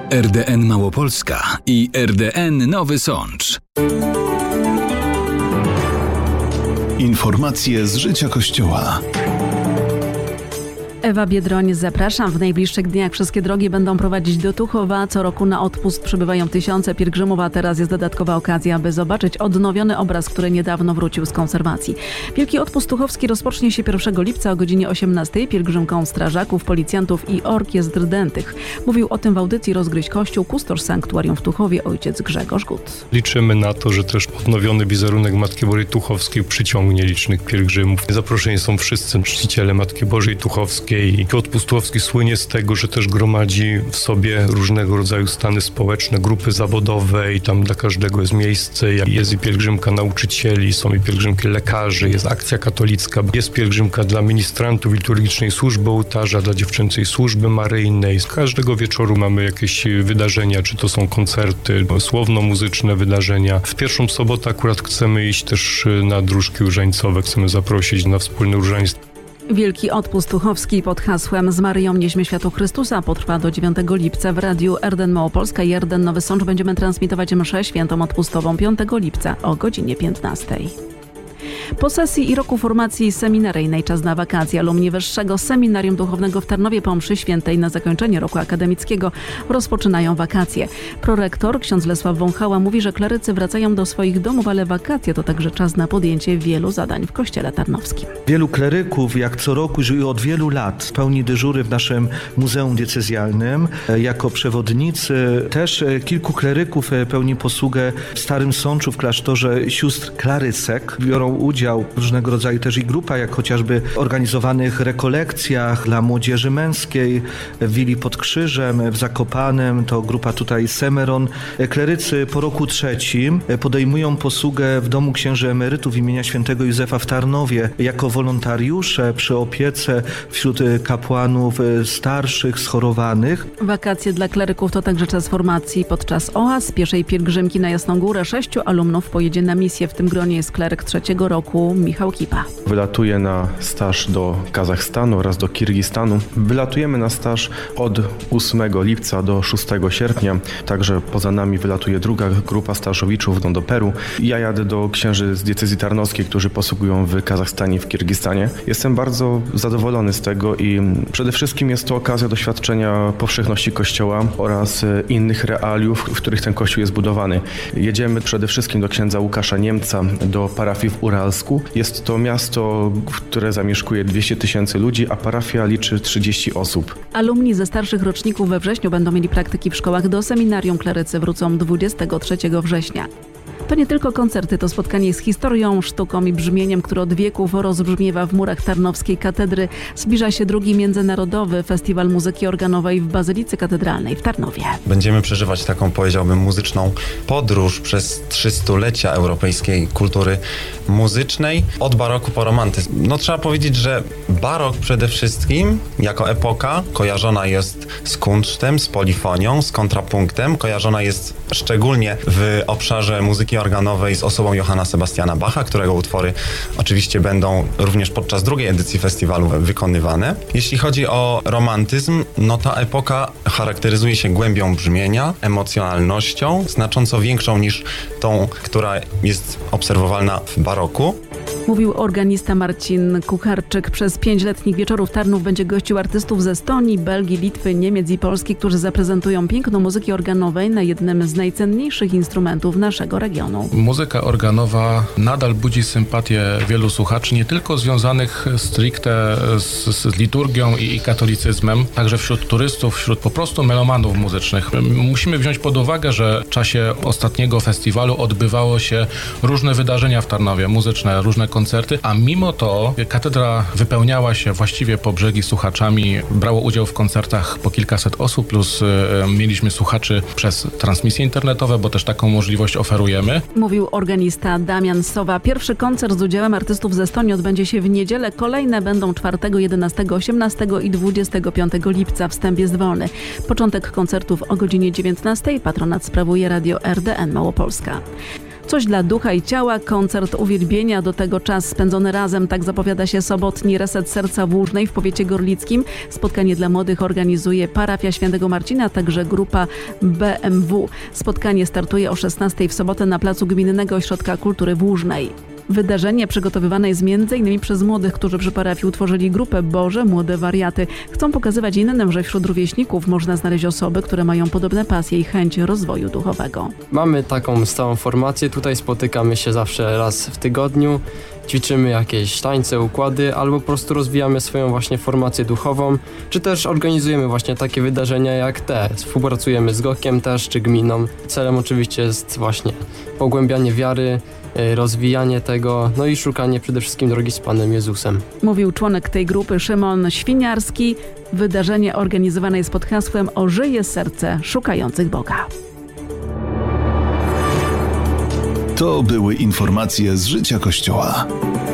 RDN Małopolska i RDN Nowy Sącz. Informacje z życia Kościoła. Ewa Biedroń, zapraszam. W najbliższych dniach wszystkie drogi będą prowadzić do Tuchowa. Co roku na odpust przybywają tysiące pielgrzymów, a teraz jest dodatkowa okazja, aby zobaczyć odnowiony obraz, który niedawno wrócił z konserwacji. Wielki Odpust Tuchowski rozpocznie się 1 lipca o godzinie 18 pielgrzymką strażaków, policjantów i orkiestr dętych. Mówił o tym w audycji Rozgryź Kościół kustosz sanktuarium w Tuchowie ojciec Grzegorz Gut. Liczymy na to, że też odnowiony wizerunek Matki Bożej Tuchowskiej przyciągnie licznych pielgrzymów. Zaproszeni są wszyscy czciciele Matki Bożej Tuchowskiej. Odpust Tuchowski słynie z tego, że też gromadzi w sobie różnego rodzaju stany społeczne, grupy zawodowe i tam dla każdego jest miejsce. Jest i pielgrzymka nauczycieli, są i pielgrzymki lekarzy, jest akcja katolicka, jest pielgrzymka dla ministrantów liturgicznej służby ołtarza, dla dziewczęcej służby maryjnej. Z każdego wieczoru mamy jakieś wydarzenia, czy to są koncerty, słowno-muzyczne wydarzenia. W pierwszą sobotę akurat chcemy iść też na dróżki różańcowe, chcemy zaprosić na wspólne różaństwo. Wielki Odpust Tuchowski pod hasłem Z Maryją nieśmy światu Chrystusa potrwa do 9 lipca. W radiu RDN Małopolska i RDN Nowy Sącz będziemy transmitować mszę świętą odpustową 5 lipca o godzinie 15. Po sesji i roku formacji seminaryjnej czas na wakacje. Alumni Wyższego Seminarium Duchownego w Tarnowie po mszy świętej na zakończenie roku akademickiego rozpoczynają wakacje. Prorektor ksiądz Lesław Wąchała mówi, że klerycy wracają do swoich domów, ale wakacje to także czas na podjęcie wielu zadań w Kościele Tarnowskim. Wielu kleryków, jak co roku i od wielu lat, pełni dyżury w naszym Muzeum Diecezjalnym jako przewodnicy. Też kilku kleryków pełni posługę w Starym Sączu w klasztorze sióstr Klarysek. Biorą udział w różnego rodzaju też i grupa, jak chociażby organizowanych rekolekcjach dla młodzieży męskiej w Willi pod Krzyżem, w Zakopanem, to grupa tutaj Semeron. Klerycy po roku 3 podejmują posługę w Domu Księży Emerytów imienia świętego Józefa w Tarnowie jako wolontariusze przy opiece wśród kapłanów starszych, schorowanych. Wakacje dla kleryków to także czas formacji. Podczas oaz pieszej pielgrzymki na Jasną Górę 6 alumnów pojedzie na misję. W tym gronie jest kleryk 3 roku Michał Kipa. Wylatuje na staż do Kazachstanu oraz do Kirgistanu. Wylatujemy na staż od 8 lipca do 6 sierpnia. Także poza nami wylatuje druga grupa stażowiczów do Peru. Ja jadę do księży z diecezji tarnowskiej, którzy posługują w Kazachstanie i w Kirgistanie. Jestem bardzo zadowolony z tego i przede wszystkim jest to okazja doświadczenia powszechności Kościoła oraz innych realiów, w których ten Kościół jest budowany. Jedziemy przede wszystkim do księdza Łukasza Niemca, do parafii w Uralsku. Jest to miasto, które zamieszkuje 200 000 ludzi, a parafia liczy 30 osób. Alumni ze starszych roczników we wrześniu będą mieli praktyki w szkołach. Do seminarium klerycy wrócą 23 września. To nie tylko koncerty, to spotkanie z historią, sztuką i brzmieniem, które od wieków rozbrzmiewa w murach Tarnowskiej Katedry. Zbliża się drugi Międzynarodowy Festiwal Muzyki Organowej w Bazylice Katedralnej w Tarnowie. Będziemy przeżywać taką, powiedziałbym, muzyczną podróż przez 300-lecia europejskiej kultury muzycznej, od baroku po romantyzm. Trzeba powiedzieć, że barok przede wszystkim jako epoka kojarzona jest z kunsztem, z polifonią, z kontrapunktem, kojarzona jest szczególnie w obszarze muzyki organowej z osobą Johanna Sebastiana Bacha, którego utwory oczywiście będą również podczas drugiej edycji festiwalu wykonywane. Jeśli chodzi o romantyzm, ta epoka charakteryzuje się głębią brzmienia, emocjonalnością, znacząco większą niż tą, która jest obserwowalna w baroku. Mówił organista Marcin Kucharczyk. Przez 5 letnich wieczorów Tarnów będzie gościł artystów ze Estonii, Belgii, Litwy, Niemiec i Polski, którzy zaprezentują piękno muzyki organowej na jednym z najcenniejszych instrumentów naszego regionu. Muzyka organowa nadal budzi sympatię wielu słuchaczy, nie tylko związanych stricte z liturgią i katolicyzmem, także wśród turystów, wśród po prostu melomanów muzycznych. Musimy wziąć pod uwagę, że w czasie ostatniego festiwalu odbywało się różne wydarzenia w Tarnowie, muzyczne, różne koncerty, a mimo to katedra wypełniała się właściwie po brzegi słuchaczami. Brało udział w koncertach po kilkaset osób, plus mieliśmy słuchaczy przez transmisje internetowe, bo też taką możliwość oferujemy. Mówił organista Damian Sowa. Pierwszy koncert z udziałem artystów z Estonii odbędzie się w niedzielę. Kolejne będą 4, 11, 18 i 25 lipca. Wstęp jest wolny. Początek koncertów o godzinie 19. Patronat sprawuje radio RDN Małopolska. Coś dla ducha i ciała, koncert uwielbienia, do tego czas spędzony razem. Tak zapowiada się sobotni reset Serca w Łużnej w powiecie gorlickim. Spotkanie dla młodych organizuje parafia Świętego Marcina, a także grupa BMW. Spotkanie startuje o 16:00 w sobotę na placu Gminnego Ośrodka Kultury w Łużnej. Wydarzenie przygotowywane jest m.in. przez młodych, którzy przy parafii utworzyli grupę Boże Młode Wariaty. Chcą pokazywać innym, że wśród rówieśników można znaleźć osoby, które mają podobne pasje i chęć rozwoju duchowego. Mamy taką stałą formację, tutaj spotykamy się zawsze raz w tygodniu, ćwiczymy jakieś tańce, układy albo po prostu rozwijamy swoją właśnie formację duchową, czy też organizujemy właśnie takie wydarzenia jak te. Współpracujemy z GOK-iem też, czy gminą. Celem oczywiście jest właśnie pogłębianie wiary, rozwijanie tego, no i szukanie przede wszystkim drogi z Panem Jezusem. Mówił członek tej grupy Szymon Świniarski. Wydarzenie organizowane jest pod hasłem Ożyje serce szukających Boga. To były informacje z życia Kościoła.